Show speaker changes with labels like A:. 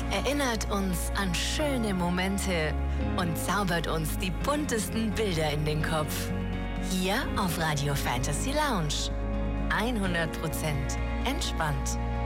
A: erinnert uns an schöne Momente und zaubert uns die buntesten Bilder in den Kopf. Hier auf Radio Fantasy Lounge. 100% entspannt.